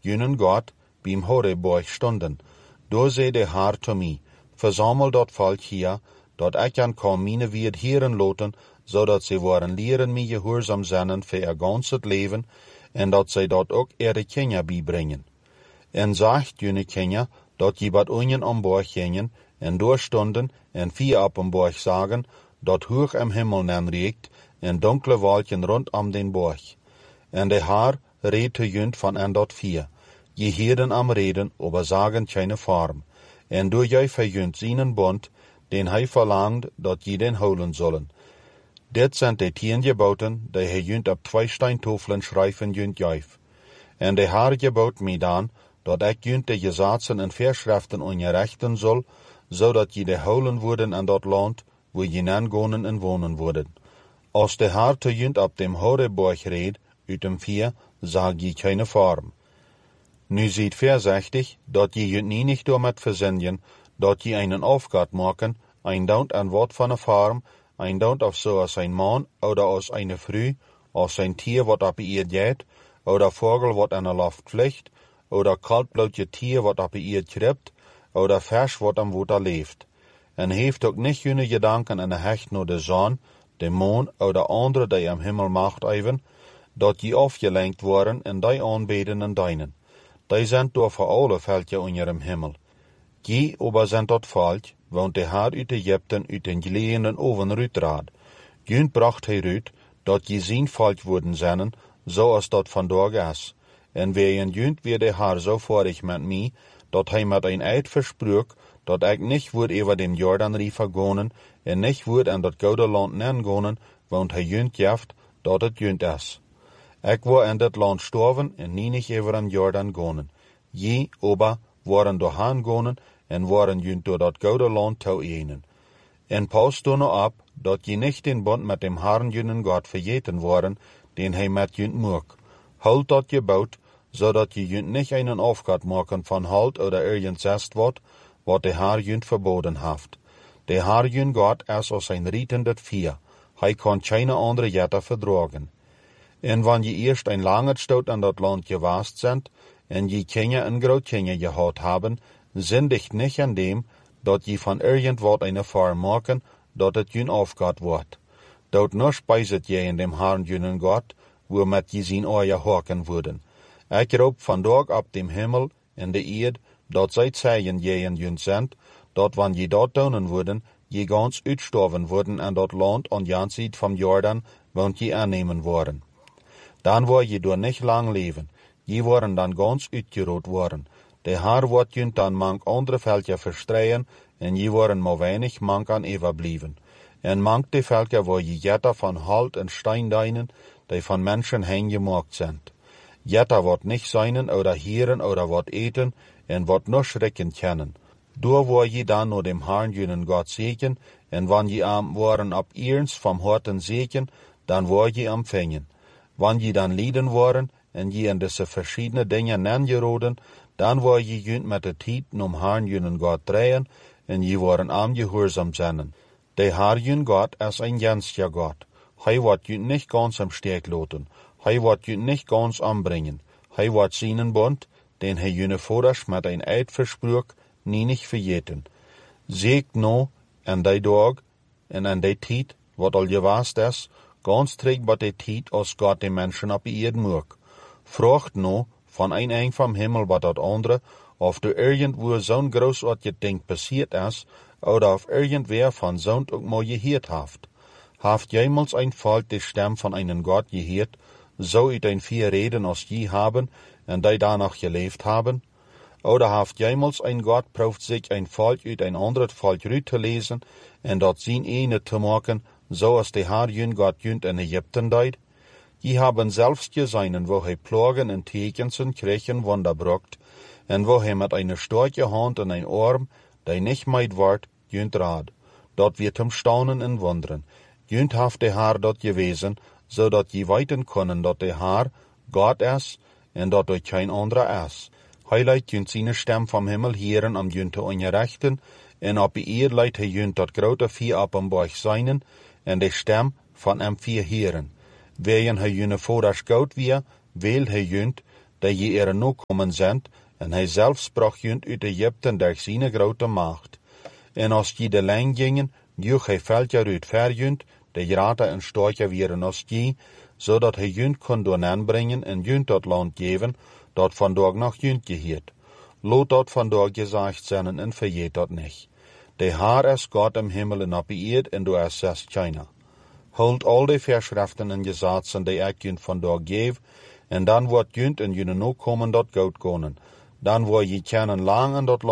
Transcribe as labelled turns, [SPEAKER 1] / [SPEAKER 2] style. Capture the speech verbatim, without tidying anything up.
[SPEAKER 1] junen God, beim Horebuch stonden. Door zei de Haar tot mij, verzamel dat volk hier, dat ik kan kan mine wie het heren loten, zodat ze worden leren mij gehoorzaam zijn voor er gans het leven, en dat zij dat ook er de kinderen bijbrengen. En zegt jene kinderen, dat je wat onjen aan boord gingen, en doorstonden, en vier op een borg zagen, dat hoog am hemel nen reikt, en donkere wolken rondom den borg. En de Haar reed te junt van en dat vier. Je hierden am reden, over zagen keine vorm. En door jij verjunt zijn bond, den hij verlangt dat je den houden zullen. Dit zijn de tien geboten, die hij junt op twee steintofelen schrijven junt juif. En de Haar gebood mij dan, dat ik junt de gezaten en verschriften ongerechten zal, zodat je de houden worden aan dat land, waar je nan gonen en wonen worden. Als de Haar te junt op dem Horebuch reed, uit dem vier, zag je keine vorm. Nu ziet voorzichtig, dat je je niet door met verzinnen, dat je einen afgaat maken, een daunt aan wat van een vorm, een daunt of zoals een man, oder als een vrouw, als een tier wat op je eerd gaat, oder vogel wat aan de lucht vliegt, oder kaltbloedje tier wat op je eerd kript, oder vers wat am water leeft. En heeft ook niet jullie gedanken en hecht naar de zon, de maan, oder andere die am hemel macht even, dat je afgelenkt worden en die aanbeden en dienen. Die zijn door voor alle veltje onder hem hemel. Je ober zijn dat volk, want de Haar uit Egypten uit den geleenden oven uitraad. Junt bracht hij uit, dat je zijn volk worden zijn, zoals dat vandaag is. En weeën junt weer de Haar zo vorig met mij, dat hij met een eid versprook, dat ik niet word over den Jordanriver gonen, en niet word aan dat gouden land nen gonen, want hij junt jeft, dat het junt is. Ik wou in dit land sterven en niet over aan Jordan gonen. Je, ober, waren doorhaan gonen en waren junt door dat gouden land touwenen. En pas toen op, dat je niet den bond met dem Herrn junen God vergeten worden, den hij met junt moek. Houd dat je bout, zodat je junt niet einen afgaat maken van halt oder ergens zest wordt, wat de Haar junt verboden heeft. De Haar jun God is als een rietendet vier. Hij kan keine andere jetter verdragen. En wanneer je eerst een lange stoot aan dat land gewaast bent, en je kinderen en grootkinderen gehad hebben, zindigt niet aan dem, dat je van ergens wat een vorm maken, dat het jun afgaat wordt. Dat nog spijzet je in dem Herrn junen God, waarmet je zien oor haken worden. Ik roep vandaag op dem hemel en de eerd, dat zij zeggen je en jun zijn, dat wanneer je dat doen worden, je gans uitsterven worden aan dat land aan jan ziet van Jordan, want je aannemen worden. Dan word je door niet lang leven. Je worden dan gans uitgerood worden. De Haar wordt junt dan mank andere velken verstreien, en je worden maar weinig mank aan overblijven. En mank de velken waar je jetter van hout en steen dienen, die van mensen heen gemaakt zijn. Jetter wordt niet zijn, oder hieren, oder wat eten, en wat nog schrikken kennen. Door word je dan naar dem Herrn junen God zeken, en wanneer je am worden op eens van harten zeken, dan word je ontvangen. Wanneer je dan lieden worden, en je in deze verschillende dingen nengeroden, dan word je junt met de tijd nom Herrn junen God draaien, en je worden aangehoorzaam zijn. De Herr jun God is een genscher God. Hij wordt junt niet gans am steek loten. Hij wordt junt niet gans aanbrengen. Hij wordt zijn bond, den hij june voorders met een eid versprook, niet vergeten. Zeekt nou, en die dag, en in die tijd, wat al gewaast is, gans terug bij de tijd als God de mensen op de eerd moek. Vraagt nou, van een eind van hemel wat dat andere, of er irgendwo zo'n groot wat je denkt passiert is, oder of irgendwer van zo'n ook maar geheerd heeft. Haft jemals een volk de stem van einen God geheerd, zo uit een vier reden als je hebben, en die danach geleefd hebben? Oder haft jemals een God proeft zich een volk uit een ander volk uit te lezen, en dat zijn ene te maken, zoals de Herr jun God junt in Egypten deed? Je hebben zelfs gezien wo hij plagen en tekens en krechen wonderbrokt, en wo hij met een sterke hand en een arm, die niet meid wordt, junt raad. Dat wird hem staunen en wonderen. Junt heeft de Herr dat gewezen, zodat je weten kunnen dat de Herr God is, en dat er geen andere is. Hij leidt junt zijn stem van hemel heren om junt te ongerechten, en op de eerd leidt hij junt dat grote vier op een borg zijnen, en de stem van hem vier heren. Wegen hij june voorders goud weer, wil hij junt, dat je er nu komen zend, en hij zelf sprak junt uit Egypten door zijn grote macht. En als je de land gingen, joeg hij veldje uit ver junt, de groter en sterker wieren als je, zodat hij junt kon doen aanbrengen en junt dat land geven, dat vandaag nog junt geheet. Loot dat vandaag gezegd zijn en vergeet dat niet. De Heer is God im Himmel en op de eerd, en du is zes China. Houd al die verschriften en gesetzen die ik junt vandaag geef, en dan wordt junt en jullie nu komen dat goud konen. Dan word je kennen lang in dat land